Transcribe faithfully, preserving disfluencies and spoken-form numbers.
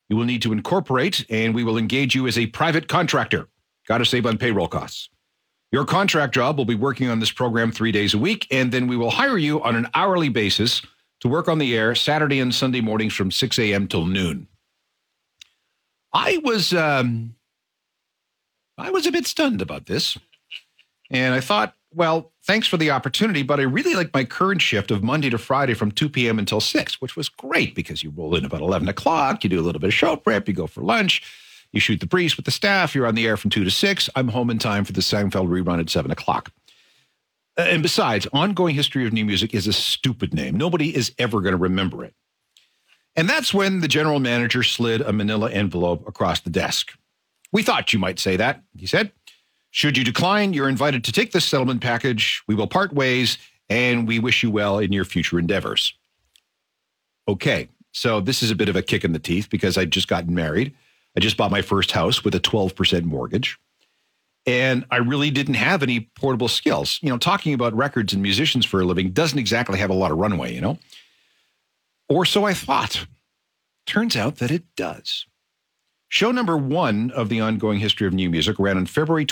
You will need to incorporate, and we will engage you as a private contractor. Got to save on payroll costs. Your contract job will be working on this program three days a week, and then we will hire you on an hourly basis to work on the air Saturday and Sunday mornings from six a.m. till noon. I was, um, I was a bit stunned about this, and I thought, well, thanks for the opportunity, but I really like my current shift of Monday to Friday from two p.m. until six, which was great because you roll in about eleven o'clock, you do a little bit of show prep, you go for lunch, you shoot the breeze with the staff, you're on the air from two to six. I'm home in time for the Seinfeld rerun at seven o'clock. And besides, Ongoing History of New Music is a stupid name. Nobody is ever going to remember it. And that's when the general manager slid a manila envelope across the desk. We thought you might say that, he said. Should you decline, you're invited to take this settlement package. We will part ways, and we wish you well in your future endeavors. Okay, so this is a bit of a kick in the teeth because I'd just gotten married. I just bought my first house with a twelve percent mortgage. And I really didn't have any portable skills. You know, talking about records and musicians for a living doesn't exactly have a lot of runway, you know? Or so I thought. Turns out that it does. Show number one of the Ongoing History of New Music ran on February